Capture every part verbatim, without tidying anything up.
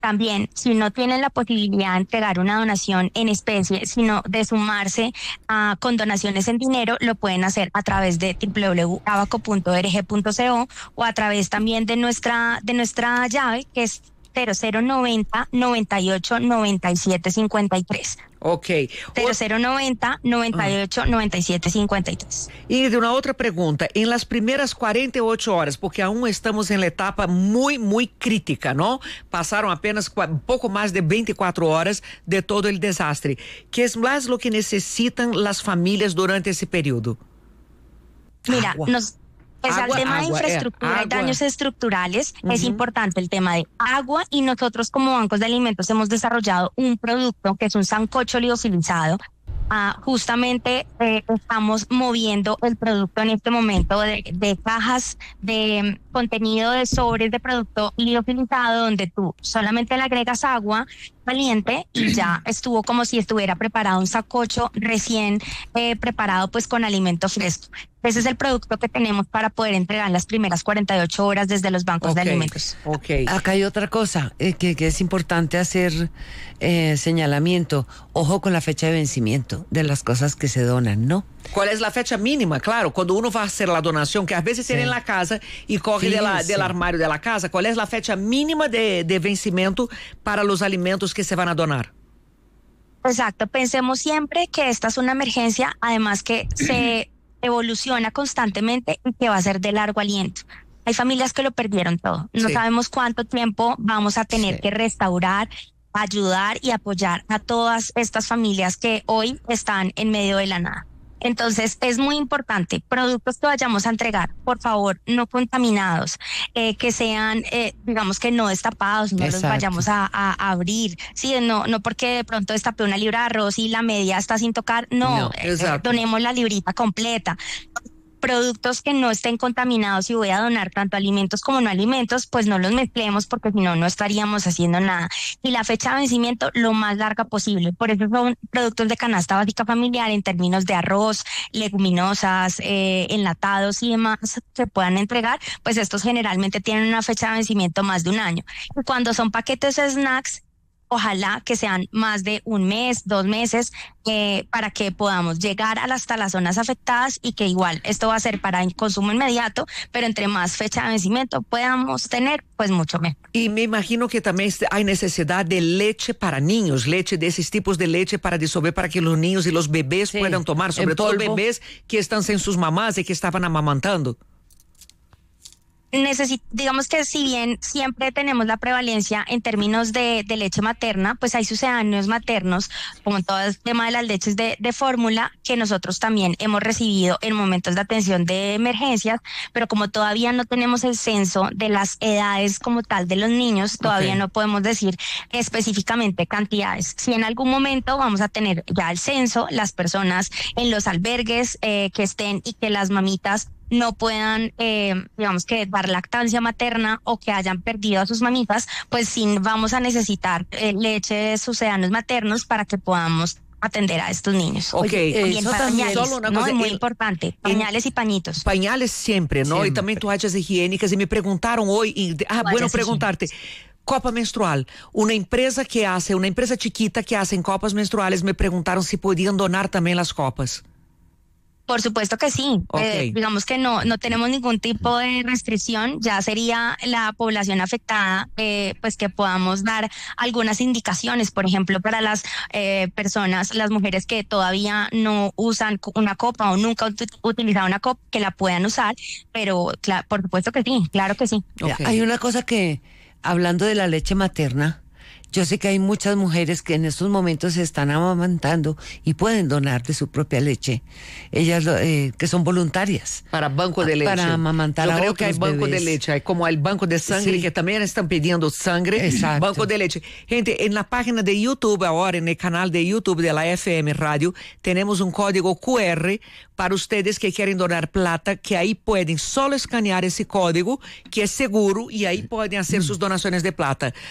También, si no tienen la posibilidad de entregar una donación en especie, sino de sumarse a, con donaciones en dinero, lo pueden hacer a través de doble u doble u doble u punto abaco punto org punto co o a través también de nuestra, de nuestra llave, que es cero cero noventa, noventa y ocho, noventa y siete, cincuenta y tres. Ok. cero cero noventa, noventa y ocho, noventa y siete, cincuenta y tres. Y de una otra pregunta, en las primeras cuarenta y ocho horas, porque aún estamos en la etapa muy, muy crítica, ¿no? Pasaron apenas un poco más de veinticuatro horas de todo el desastre. ¿Qué es más lo que necesitan las familias durante ese periodo? Mira, Agua. nos... Pues Agua, al tema agua, de infraestructura eh, y daños estructurales, uh-huh. es importante el tema de agua, y nosotros como bancos de alimentos hemos desarrollado un producto que es un sancocho liofilizado. Ah, justamente eh, estamos moviendo el producto en este momento de, de cajas de um, contenido de sobres de producto liofilizado, donde tú solamente le agregas agua caliente y ya estuvo como si estuviera preparado un sancocho recién eh, preparado, pues con alimento fresco. Ese es el producto que tenemos para poder entregar las primeras cuarenta y ocho horas desde los bancos okay, de alimentos. Okay. Acá hay otra cosa eh, que, que es importante hacer eh, señalamiento. Ojo con la fecha de vencimiento de las cosas que se donan, ¿no? ¿Cuál es la fecha mínima? Claro, cuando uno va a hacer la donación, que a veces sí. tiene en la casa y coge sí, de la, sí. del armario de la casa, ¿cuál es la fecha mínima de, de vencimiento para los alimentos que se van a donar? Exacto, pensemos siempre que esta es una emergencia, además que se evoluciona constantemente y que va a ser de largo aliento. Hay familias que lo perdieron todo. No sí. sabemos cuánto tiempo vamos a tener sí. que restaurar, ayudar y apoyar a todas estas familias que hoy están en medio de la nada. Entonces es muy importante, productos que vayamos a entregar, por favor, no contaminados, eh, que sean, eh, digamos que no destapados, no Exacto. los vayamos a, a, a abrir, sí, no, no porque de pronto destapé una libra de arroz y la media está sin tocar, no, no eh, donemos la librita completa. Productos que no estén contaminados, y voy a donar tanto alimentos como no alimentos, pues no los mezclemos, porque si no, no estaríamos haciendo nada. Y la fecha de vencimiento lo más larga posible. Por eso son productos de canasta básica familiar en términos de arroz, leguminosas, eh, enlatados y demás que puedan entregar, pues estos generalmente tienen una fecha de vencimiento más de un año. Y cuando son paquetes de snacks, ojalá que sean más de un mes, dos meses, eh, para que podamos llegar hasta las zonas afectadas, y que igual esto va a ser para consumo inmediato, pero entre más fecha de vencimiento podamos tener, pues mucho mejor. Y me imagino que también hay necesidad de leche para niños, leche de esos tipos de leche para disolver, para que los niños y los bebés sí, puedan tomar, sobre todo bebés que están sin sus mamás y que estaban amamantando. Necesit- digamos que si bien siempre tenemos la prevalencia en términos de, de leche materna, pues hay sucedáneos maternos, como todo el tema de las leches de, de fórmula, que nosotros también hemos recibido en momentos de atención de emergencias, pero como todavía no tenemos el censo de las edades como tal de los niños, todavía okay. no podemos decir específicamente cantidades. Si en algún momento vamos a tener ya el censo, las personas en los albergues eh, que estén y que las mamitas no puedan, eh, digamos que dar lactancia materna, o que hayan perdido a sus mamitas, pues sí vamos a necesitar eh, leche de sucedáneos maternos para que podamos atender a estos niños. Ok, y en pañales, solo una ¿no? cosa, Es muy el, importante, pañales y pañitos. Pañales siempre, ¿no? Siempre. Y también toallas higiénicas, y me preguntaron hoy, y, ah, bueno preguntarte, copa menstrual, una empresa que hace, una empresa chiquita que hace copas menstruales, me preguntaron si podían donar también las copas. Por supuesto que sí, okay. eh, digamos que no no tenemos ningún tipo de restricción, ya sería la población afectada, eh, pues que podamos dar algunas indicaciones, por ejemplo, para las eh, personas, las mujeres que todavía no usan una copa o nunca han utilizado una copa, que la puedan usar, pero claro, por supuesto que sí, claro que sí. Okay. Hay una cosa que, hablando de la leche materna, yo sé que hay muchas mujeres que en estos momentos se están amamantando y pueden donar de su propia leche. Ellas eh, que son voluntarias. Para banco de leche. Para amamantar Yo a creo otros que hay banco bebés. de leche, hay como el banco de sangre sí. que también están pidiendo sangre. Exacto. Banco de leche. Gente, en la página de YouTube ahora, en el canal de YouTube de la F M Radio, tenemos un código Q R para ustedes que quieren donar plata, que ahí pueden solo escanear ese código, que es seguro, y ahí pueden hacer sus donaciones de plata.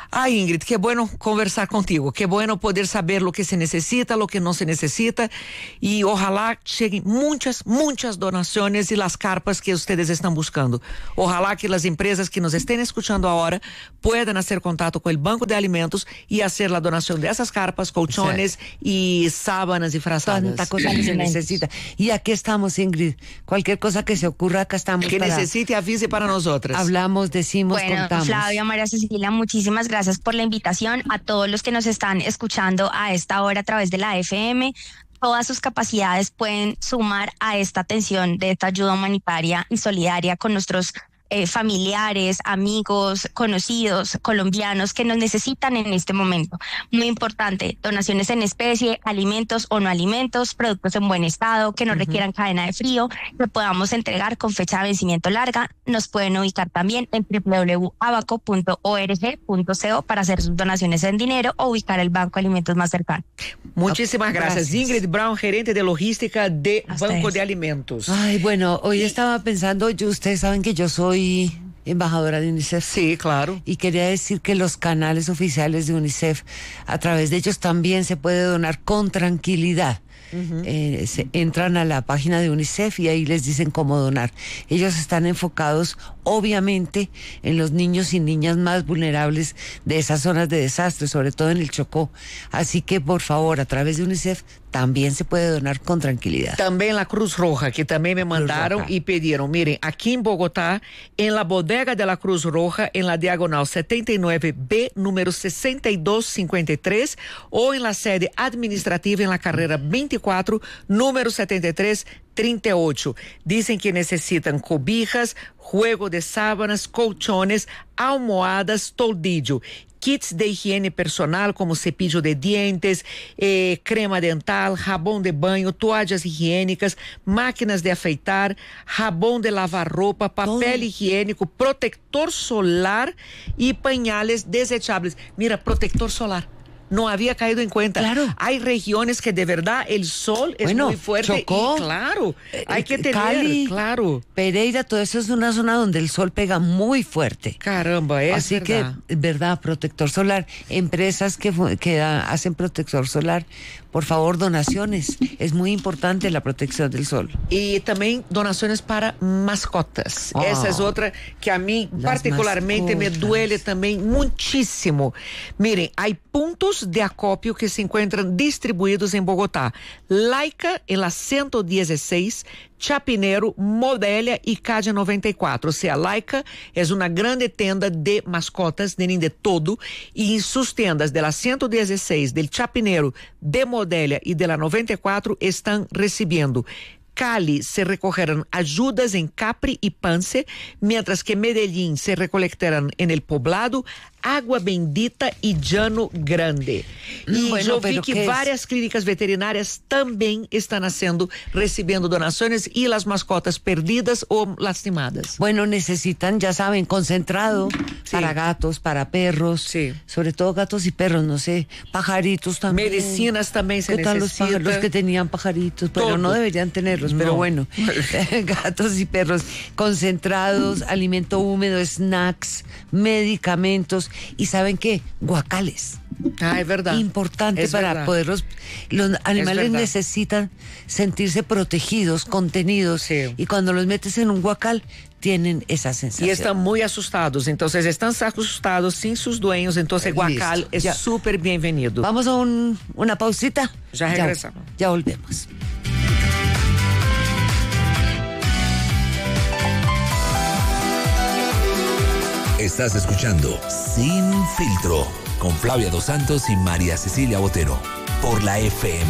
Ay, Ingrid, qué bueno conversar contigo, qué bueno poder saber lo que se necesita, lo que no se necesita, y ojalá lleguen muchas, muchas donaciones y las carpas que ustedes están buscando. Ojalá que las empresas que nos estén escuchando ahora puedan hacer contacto con el Banco de Alimentos y hacer la donación de esas carpas, colchones, sí, y sábanas y frazadas. Tanta cosa que se necesita. Y aquí estamos, Ingrid. Cualquier cosa que se ocurra, acá estamos. Que para... necesite, avise para nosotras. Hablamos, decimos, bueno, contamos. Flavia, María Cecilia, muchísimas gracias por la invitación. A todos los que nos están escuchando a esta hora a través de la F M, todas sus capacidades pueden sumar a esta atención de esta ayuda humanitaria y solidaria con nuestros eh, familiares, amigos, conocidos, colombianos que nos necesitan en este momento. Muy importante, donaciones en especie, alimentos o no alimentos, productos en buen estado, que no uh-huh. requieran cadena de frío, que podamos entregar con fecha de vencimiento larga. Nos pueden ubicar también en doble u doble u doble u punto abaco punto org punto co para hacer sus donaciones en dinero o ubicar el banco de alimentos más cercano. Muchísimas gracias. gracias. Ingrid Brown, gerente de logística de Hasta Banco eso. de Alimentos. Ay, bueno, hoy y... estaba pensando, yo, ustedes saben que yo soy embajadora de UNICEF. Sí, claro. Y quería decir que los canales oficiales de UNICEF, a través de ellos también se puede donar con tranquilidad. Uh-huh. Eh, se entran a la página de UNICEF y ahí les dicen cómo donar. Ellos están enfocados obviamente en los niños y niñas más vulnerables de esas zonas de desastre, sobre todo en el Chocó. Así que por favor, a través de UNICEF también se puede donar con tranquilidad. También la Cruz Roja, que también me mandaron y pidieron. Miren, aquí en Bogotá, en la bodega de la Cruz Roja, en la diagonal setenta y nueve B, número sesenta y dos cincuenta y tres, o en la sede administrativa en la carrera veinticuatro, número setenta y tres treinta y ocho. Dicen que necesitan cobijas, juego de sábanas, colchones, almohadas, toldillo, kits de higiene personal como cepillo de dientes, eh, crema dental, jabón de baño, toallas higiénicas, máquinas de afeitar, jabón de lavar ropa, papel oh. higiénico, protector solar y pañales desechables. Mira, protector solar. No había caído en cuenta. Claro. Hay regiones que de verdad el sol es bueno, muy fuerte. Chocó, y claro, hay que tener, Cali, claro. Pereira, todo eso es una zona donde el sol pega muy fuerte. Caramba, es Así verdad. que, verdad, protector solar. Empresas que, que hacen protector solar, por favor, donaciones. Es muy importante la protección del sol. Y también donaciones para mascotas. Oh, Esa es otra que a mí particularmente mascotas. me duele también muchísimo. Miren, hay puntos de acopio que se encuentran distribuidos en Bogotá. Laica en la ciento dieciséis, Chapinero, Modelia y Calle noventa y cuatro. O sea, Laica es una grande tienda de mascotas, tienen de todo, y en sus tiendas de la ciento dieciséis, del Chapinero, de Modelia y de la noventa y cuatro están recibiendo. Cali se recogerán ayudas en Capri y Pance, mientras que Medellín se recolectarán en el Poblado, Agua Bendita y Llano Grande. Y bueno, yo vi que varias clínicas veterinarias también están haciendo, recibiendo donaciones y las mascotas perdidas o lastimadas. Bueno, necesitan, ya saben, concentrado sí. para gatos, para perros, sí. sobre todo gatos y perros, no sé, pajaritos también. Medicinas también se necesitan. Los, pájaros, los que tenían pajaritos, pero todo. No deberían tenerlos, no. pero bueno, gatos y perros concentrados, alimento húmedo, snacks, medicamentos. ¿Y saben qué? Guacales. Ah, es verdad. Importante es para verdad. poderlos. Los animales necesitan sentirse protegidos, contenidos. Sí. Y cuando los metes en un guacal, tienen esa sensación. Y están muy asustados. Entonces, están asustados sin sus dueños. Entonces, el guacal es súper bienvenido. Vamos a un, una pausita. Ya regresamos. Ya, ya volvemos. Estás escuchando Sin Filtro con Flavia Dos Santos y María Cecilia Botero por la F M.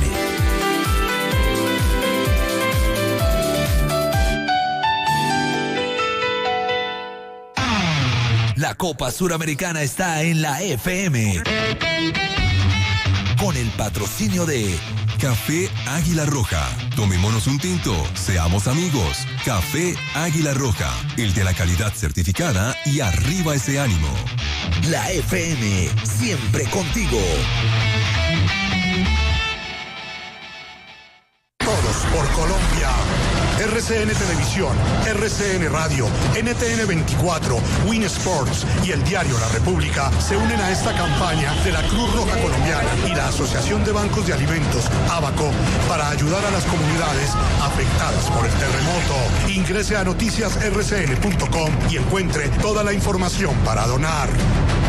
La Copa Suramericana está en la F M con el patrocinio de Café Águila Roja. Tomémonos un tinto, seamos amigos. Café Águila Roja, el de la calidad certificada y arriba ese ánimo. La F M, siempre contigo. Todos por Colombia. R C N Televisión, R C N Radio, N T N veinticuatro, Win Sports y el diario La República se unen a esta campaña de la Cruz Roja Colombiana y la Asociación de Bancos de Alimentos, ABACO, para ayudar a las comunidades afectadas por el terremoto. Ingrese a noticias r c n punto com y encuentre toda la información para donar.